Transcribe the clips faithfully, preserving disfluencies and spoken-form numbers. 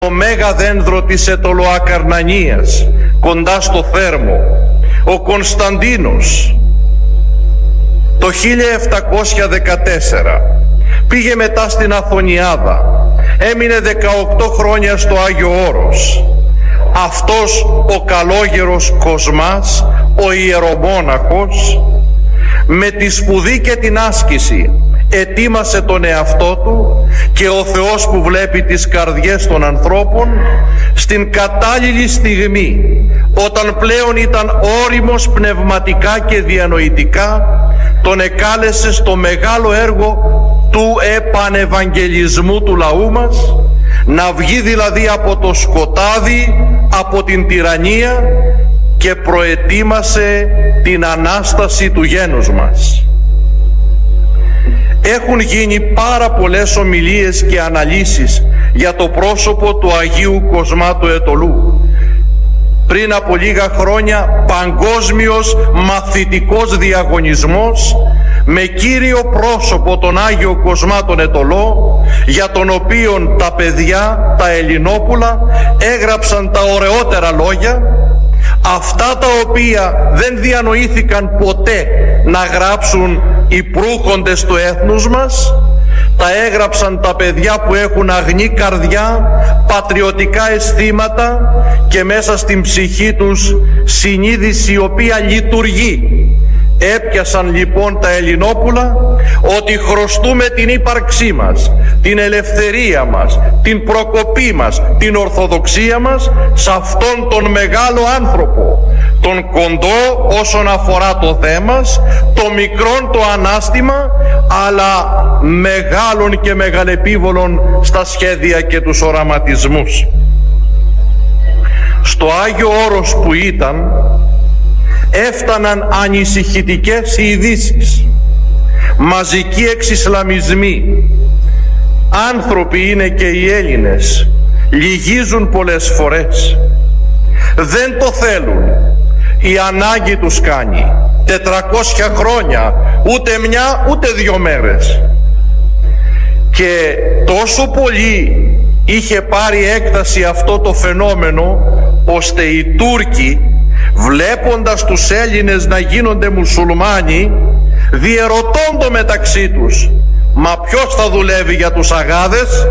το μέγα δένδρο της Αιτωλοακαρνανίας, κοντά στο Θέρμο, ο Κωνσταντίνος το χίλια επτακόσια δεκατέσσερα πήγε μετά στην Αθωνιάδα, έμεινε δεκαοκτώ χρόνια στο Άγιο Όρος. Αυτός ο καλόγερος Κοσμάς, ο ιερομόναχος, με τη σπουδή και την άσκηση ετοίμασε τον εαυτό του, και ο Θεός που βλέπει τις καρδιές των ανθρώπων, στην κατάλληλη στιγμή, όταν πλέον ήταν όριμος πνευματικά και διανοητικά, τον εκάλεσε στο μεγάλο έργο του επανευαγγελισμού του λαού μας, να βγει δηλαδή από το σκοτάδι, από την τυραννία, και προετοίμασε την Ανάσταση του γένους μας. Έχουν γίνει πάρα πολλές ομιλίες και αναλύσεις για το πρόσωπο του Αγίου Κοσμά του Αιτωλού. Πριν από λίγα χρόνια παγκόσμιος μαθητικός διαγωνισμός με κύριο πρόσωπο τον Άγιο Κοσμά τον Αιτωλό, για τον οποίον τα παιδιά, τα Ελληνόπουλα, έγραψαν τα ωραιότερα λόγια, αυτά τα οποία δεν διανοήθηκαν ποτέ να γράψουν οι προύχοντες του έθνους μας. Τα έγραψαν τα παιδιά που έχουν αγνή καρδιά, πατριωτικά αισθήματα και μέσα στην ψυχή τους συνείδηση η οποία λειτουργεί. Έπιασαν λοιπόν τα Ελληνόπουλα ότι χρωστούμε την ύπαρξή μας, την ελευθερία μας, την προκοπή μας, την ορθοδοξία μας σε αυτόν τον μεγάλο άνθρωπο, τον κοντό όσον αφορά το θέμα, το μικρόν το ανάστημα, αλλά μεγάλων και μεγαλεπίβολων στα σχέδια και τους οραματισμούς. Στο Άγιο Όρος που ήταν, έφταναν ανησυχητικές ειδήσεις, μαζικοί εξισλαμισμοί. Άνθρωποι είναι και οι Έλληνες, λυγίζουν πολλές φορές, δεν το θέλουν, η ανάγκη τους κάνει τετρακόσια χρόνια, ούτε μια ούτε δυο μέρες. Και τόσο πολύ είχε πάρει έκταση αυτό το φαινόμενο, ώστε οι Τούρκοι, βλέποντας τους Έλληνες να γίνονται μουσουλμάνοι, διερωτώντο μεταξύ τους, μα ποιος θα δουλεύει για τους αγάδες?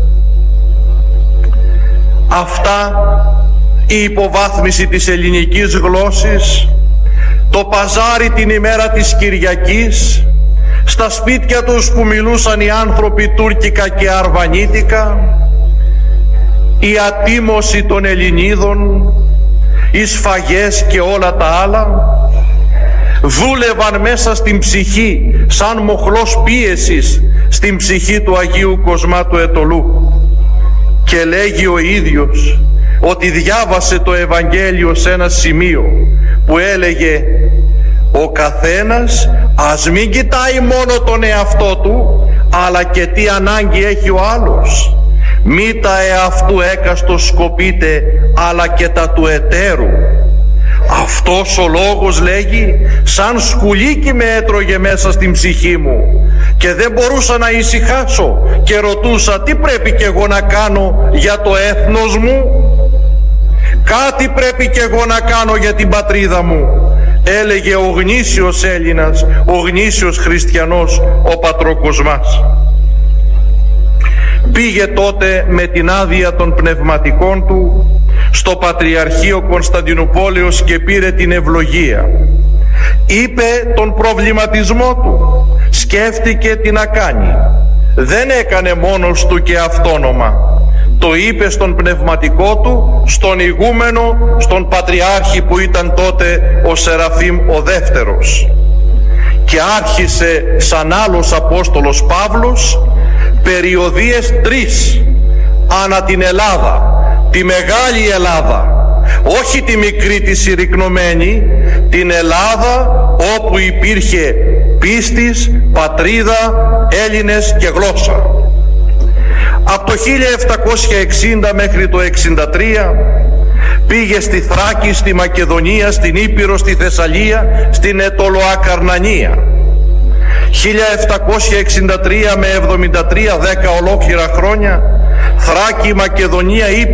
Αυτά, η υποβάθμιση της ελληνικής γλώσσης, το παζάρι την ημέρα της Κυριακής, στα σπίτια τους που μιλούσαν οι άνθρωποι τουρκικά και αρβανίτικα, η ατίμωση των Ελληνίδων, οι σφαγές και όλα τα άλλα, δούλευαν μέσα στην ψυχή σαν μοχλός πίεσης στην ψυχή του Αγίου Κοσμά του Αιτωλού. Και λέγει ο ίδιος ότι διάβασε το Ευαγγέλιο σε ένα σημείο που έλεγε, ο καθένας ας μην κοιτάει μόνο τον εαυτό του, αλλά και τι ανάγκη έχει ο άλλος. Μη τα εαυτού έκαστος σκοπείτε, αλλά και τα του εταίρου. Αυτός ο λόγος, λέγει, σαν σκουλίκι με έτρωγε μέσα στην ψυχή μου και δεν μπορούσα να ησυχάσω και ρωτούσα, τι πρέπει κι εγώ να κάνω για το έθνος μου? Κάτι πρέπει κι εγώ να κάνω για την πατρίδα μου, έλεγε ο γνήσιος Έλληνας, ο γνήσιος χριστιανός, ο Πατροκοσμάς. Πήγε τότε με την άδεια των πνευματικών του στο Πατριαρχείο Κωνσταντινουπόλεως και πήρε την ευλογία. Είπε τον προβληματισμό του, σκέφτηκε τι να κάνει. Δεν έκανε μόνος του και αυτόνομα. Το είπε στον πνευματικό του, στον ηγούμενο, στον Πατριάρχη που ήταν τότε ο Σεραφείμ ο δεύτερος. Και άρχισε σαν άλλος Απόστολος Παύλος περιοδίες τρεις ανά την Ελλάδα, τη μεγάλη Ελλάδα, όχι τη μικρή τη συρρυκνωμένη, την Ελλάδα όπου υπήρχε πίστης, πατρίδα, Έλληνες και γλώσσα. Από το χίλια επτακόσια εξήντα μέχρι το εξήντα τρία πήγε στη Θράκη, στη Μακεδονία, στην Ήπειρο, στη Θεσσαλία, στην Αιτωλοακαρνανία. χίλια επτακόσια εξήντα τρία με εβδομήντα τρία, δέκα ολόκληρα χρόνια, Θράκη, Μακεδονία, Ήπειρος,